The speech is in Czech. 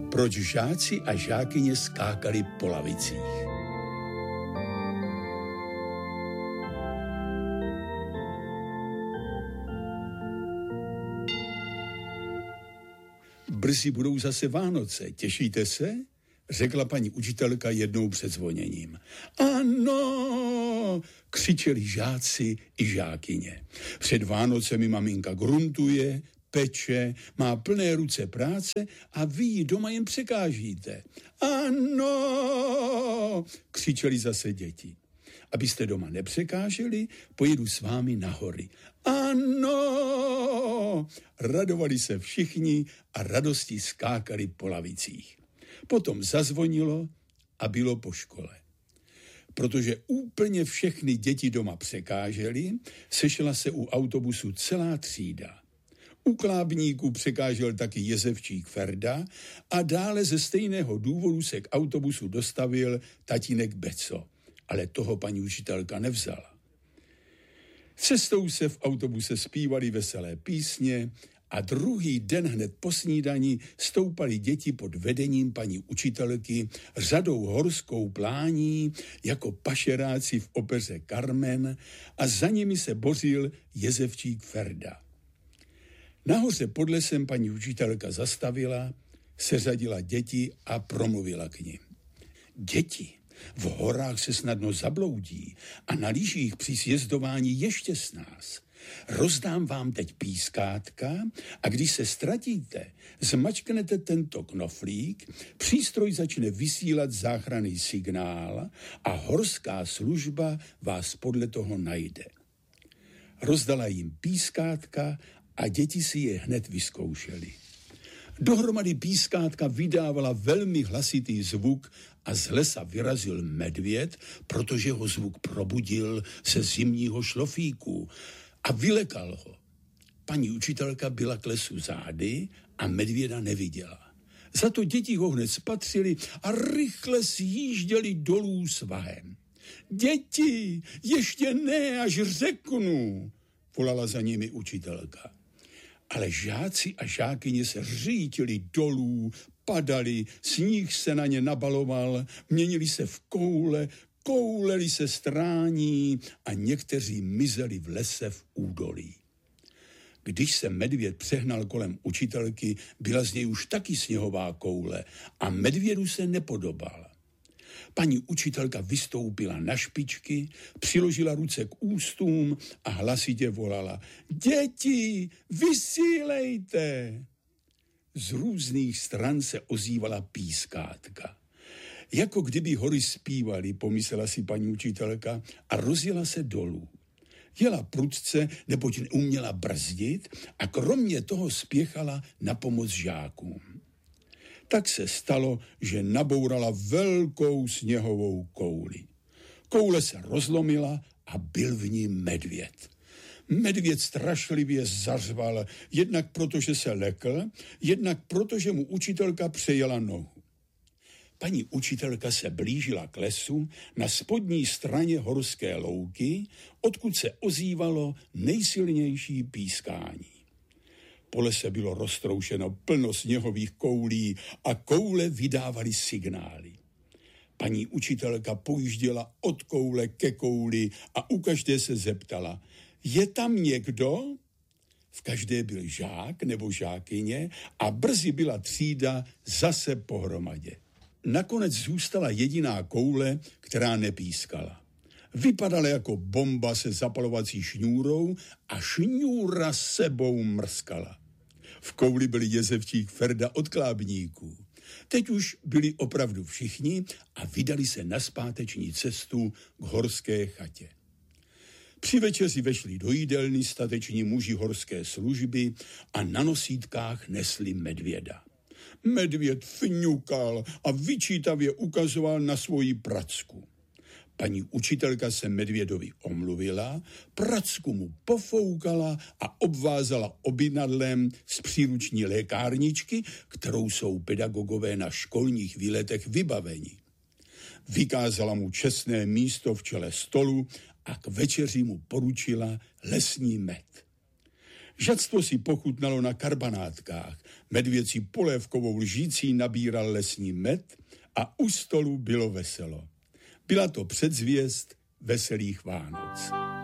Proč žáci a žákyně skákali po lavicích. Brzy budou zase Vánoce, těšíte se? Řekla paní učitelka jednou před zvoněním. Ano, křičeli žáci i žákyně. Před Vánocemi maminka gruntuje, peče, má plné ruce práce a vy ji doma jen překážíte. Ano, křičeli zase děti. Abyste doma nepřekáželi, pojedu s vámi na hory. Ano, radovali se všichni a radostí skákali po lavicích. Potom zazvonilo a bylo po škole. Protože úplně všechny děti doma překážely, sešla se u autobusu celá třída. U Klábníků překážel taky jezevčík Ferda a dále ze stejného důvodu se k autobusu dostavil tatínek Beco, ale toho paní učitelka nevzala. Cestou se v autobuse zpívaly veselé písně a druhý den hned po snídani stoupali děti pod vedením paní učitelky řadou horskou plání jako pašeráci v opeře Carmen a za nimi se bořil jezevčík Ferda. Nahoře pod lesem paní učitelka zastavila, seřadila děti a promluvila k nim. Děti, v horách se snadno zabloudí a na lyžích při sjezdování ještě s nás. Rozdám vám teď pískátka a když se ztratíte, zmačknete tento knoflík, přístroj začne vysílat záchranný signál a horská služba vás podle toho najde. Rozdala jim pískátka a děti si je hned vyzkoušely. Dohromady pískátka vydávala velmi hlasitý zvuk a z lesa vyrazil medvěd, protože ho zvuk probudil ze zimního šlofíku a vylekal ho. Paní učitelka byla k lesu zády a medvěda neviděla. Za to děti ho hned spatřili a rychle sjížděli dolů svahem. Děti, ještě ne, až řeknu, volala za nimi učitelka. Ale žáci a žákyně se řítili dolů, padali, sníh se na ně nabaloval, měnili se v koule, kouleli se strání a někteří mizeli v lese v údolí. Když se medvěd přehnal kolem učitelky, byla z něj už taky sněhová koule a medvědu se nepodobal. Paní učitelka vystoupila na špičky, přiložila ruce k ústům a hlasitě volala: Děti, vysílejte! Z různých stran se ozývala pískátka. Jako kdyby hory zpívaly, pomyslela si paní učitelka a rozjela se dolů. Jela prudce, neboť neuměla brzdit a kromě toho spěchala na pomoc žákům. Tak se stalo, že nabourala velkou sněhovou kouli. Koule se rozlomila a byl v ní medvěd. Medvěd strašlivě zařval, jednak protože se lekl, jednak protože mu učitelka přejela nohu. Paní učitelka se blížila k lesu na spodní straně horské louky, odkud se ozývalo nejsilnější pískání. Po lese bylo roztroušeno plno sněhových koulí a koule vydávaly signály. Paní učitelka pojížděla od koule ke kouli a u každé se zeptala: Je tam někdo? V každé byl žák nebo žákyně a brzy byla třída zase pohromadě. Nakonec zůstala jediná koule, která nepískala. Vypadala jako bomba se zapalovací šňůrou a šňůra sebou mrskala. V kouli byl jezevčík Ferda od Klábníků. Teď už byli opravdu všichni a vydali se na zpáteční cestu k horské chatě. Při večeři vešli do jídelny stateční muži horské služby a na nosítkách nesli medvěda. Medvěd fňukal a vyčítavě ukazoval na svoji pracku. Paní učitelka se medvědovi omluvila, pracku mu pofoukala a obvázala obynadlem z příruční lékárničky, kterou jsou pedagogové na školních výletech vybaveni. Vykázala mu čestné místo v čele stolu a k večeři mu poručila lesní med. Žadstvo si pochutnalo na karbanátkách, medvěd si polévkovou lžící nabíral lesní med a u stolu bylo veselo. Byla to předzvěst veselých Vánoc.